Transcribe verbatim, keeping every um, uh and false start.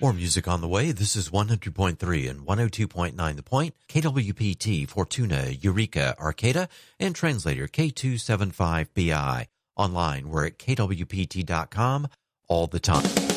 More music on the way. This is one hundred point three and one oh two point nine The Point, K W P T, Fortuna, Eureka, Arcata, and translator K two seven five B I. Online, we're at K W P T dot com all the time.